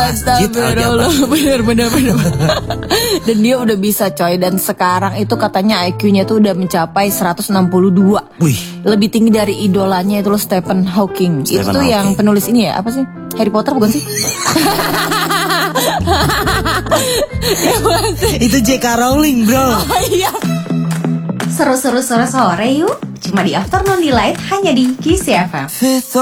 masjid Astagfirullah, bener. Dan dia udah bisa coy. Dan sekarang itu katanya IQ-nya tuh udah mencapai 162. Wih. Lebih tinggi dari idolanya itu loh, Stephen Hawking. Itu tuh Hawking. yang penulis ini ya, apa sih? Harry Potter bukan sih? Itu J.K. Rowling bro. Oh iya. Seru-seru sore-sore yuk. Cuma di Afternoon Delight hanya di Kiss FM.